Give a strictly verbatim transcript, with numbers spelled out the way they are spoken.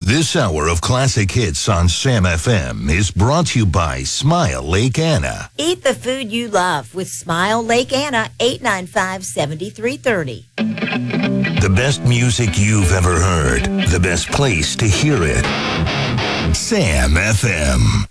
This hour of classic hits on Sam F M is brought to you by Smile Lake Anna. Eat the food you love with Smile Lake Anna, eight nine five, seven three three zero. The best music you've ever heard. The best place to hear it. Sam F M.